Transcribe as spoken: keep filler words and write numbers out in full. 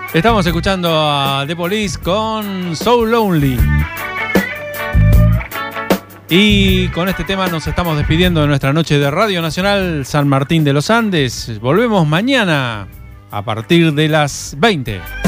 Estamos escuchando a The Police con So Lonely. Y con este tema nos estamos despidiendo de nuestra noche de Radio Nacional San Martín de los Andes. Volvemos mañana a partir de las veinte.